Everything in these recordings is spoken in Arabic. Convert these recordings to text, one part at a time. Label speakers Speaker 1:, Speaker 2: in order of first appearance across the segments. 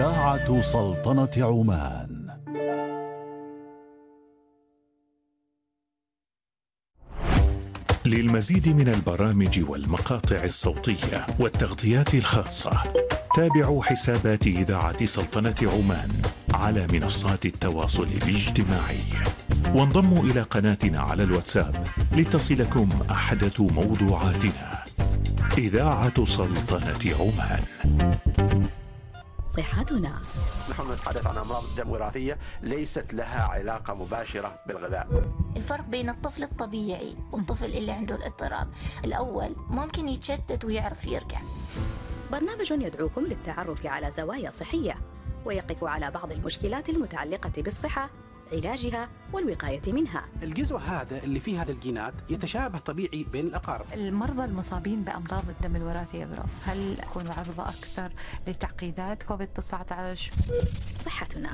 Speaker 1: إذاعة سلطنة عمان.
Speaker 2: للمزيد من البرامج والمقاطع الصوتية والتغطيات الخاصة تابعوا حسابات إذاعة سلطنة عمان على منصات التواصل الاجتماعي، وانضموا إلى قناتنا على الواتساب لتصلكم أحدث موضوعاتنا. إذاعة سلطنة عمان.
Speaker 3: صحتنا.
Speaker 4: نحن نتحدث عن أمراض الدم الوراثية ليست لها علاقة مباشرة بالغذاء.
Speaker 5: الفرق بين الطفل الطبيعي والطفل اللي عنده الاضطراب، الأول ممكن يتشتت ويعرف يرجع.
Speaker 3: برنامج يدعوكم للتعرف على زوايا صحية ويقف على بعض المشكلات المتعلقة بالصحة، علاجها والوقاية منها.
Speaker 6: الجزء هذا اللي فيه هذه الجينات يتشابه طبيعي بين الأقارب.
Speaker 7: المرضى المصابين بأمراض الدم الوراثية هل يكونوا عرضة أكثر لتعقيدات كوفيد-19؟
Speaker 3: صحتنا.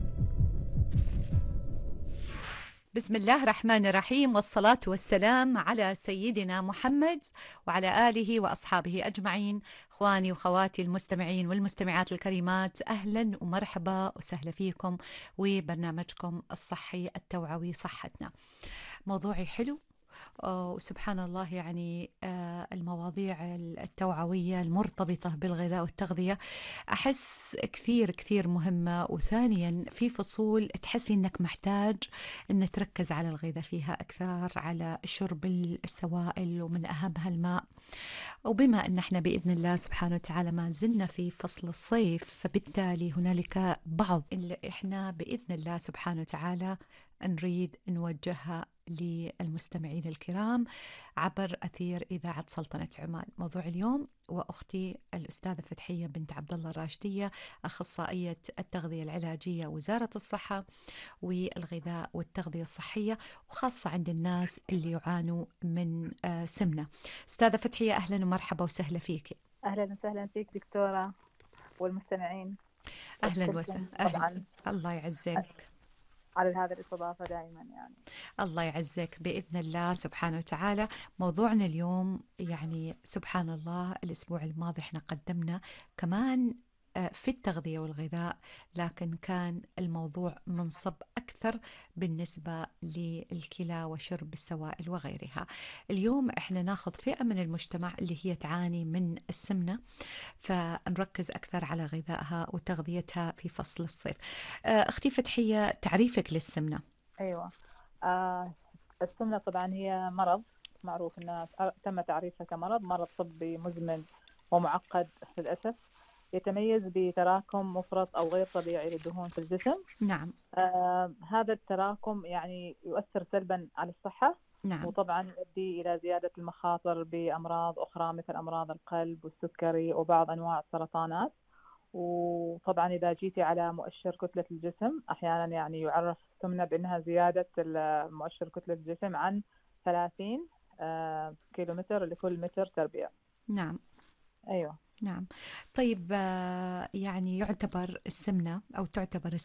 Speaker 8: بسم الله الرحمن الرحيم، والصلاة والسلام على سيدنا محمد وعلى آله وأصحابه أجمعين. إخواني وخواتي المستمعين والمستمعات الكريمات، أهلا ومرحبا وسهلا فيكم وبرنامجكم الصحي التوعوي صحتنا. موضوعي حلو وسبحان الله، يعني المواضيع التوعوية المرتبطة بالغذاء والتغذية أحس كثير كثير مهمة. وثانيا في فصول تحسي أنك محتاج أن تركز على الغذاء فيها أكثر، على شرب السوائل ومن أهمها الماء. وبما أن احنا بإذن الله سبحانه وتعالى ما زلنا في فصل الصيف، فبالتالي هنالك بعض اللي احنا بإذن الله سبحانه وتعالى نريد نوجهها للمستمعين الكرام عبر أثير إذاعة سلطنة عمان. موضوع اليوم وأختي الأستاذة فتحية بنت عبد الله الراشدية، أخصائية التغذية العلاجية وزارة الصحة والغذاء والتغذية الصحية، وخاصة عند الناس اللي يعانوا من سمنة. أستاذة فتحية، أهلا ومرحبا وسهلا فيك.
Speaker 9: أهلا وسهلا فيك دكتورة والمستمعين.
Speaker 8: أهلا وسهلا. الله يعزك
Speaker 9: على هذا الاستضافة دائما. يعني
Speaker 8: الله يعزك بإذن الله سبحانه وتعالى. موضوعنا اليوم يعني سبحان الله، الأسبوع الماضي احنا قدمنا كمان في التغذية والغذاء، لكن كان الموضوع منصب أكثر بالنسبة للكلى وشرب السوائل وغيرها. اليوم احنا ناخذ فئة من المجتمع اللي هي تعاني من السمنة، فنركز أكثر على غذائها وتغذيتها في فصل الصيف. أختي فتحية، تعريفك للسمنة؟
Speaker 9: أيوة، السمنة طبعا هي مرض معروف أنها تم تعريفها مرض طبي مزمن ومعقد للأسف، يتميز بتراكم مفرط أو غير طبيعي للدهون في الجسم.
Speaker 8: نعم.
Speaker 9: هذا التراكم يعني يؤثر سلبا على الصحة.
Speaker 8: نعم.
Speaker 9: وطبعا يؤدي إلى زيادة المخاطر بأمراض أخرى مثل أمراض القلب والسكري وبعض أنواع السرطانات. وطبعا إذا جيتي على مؤشر كتلة الجسم، أحيانا يعني يعرف السمنة بأنها زيادة مؤشر كتلة الجسم عن 30 كيلومتر لكل متر تربيع.
Speaker 8: نعم.
Speaker 9: أيوة.
Speaker 8: نعم. طيب، يعني يعتبر السمنة أو تعتبر